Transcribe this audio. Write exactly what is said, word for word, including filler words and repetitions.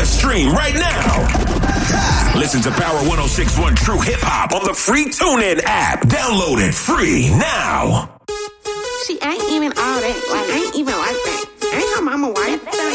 live stream right now. Listen to Power one oh six point one True Hip Hop on the free TuneIn app. Download it free now. She ain't even all that. Like, ain't even like that. Ain't her mama white.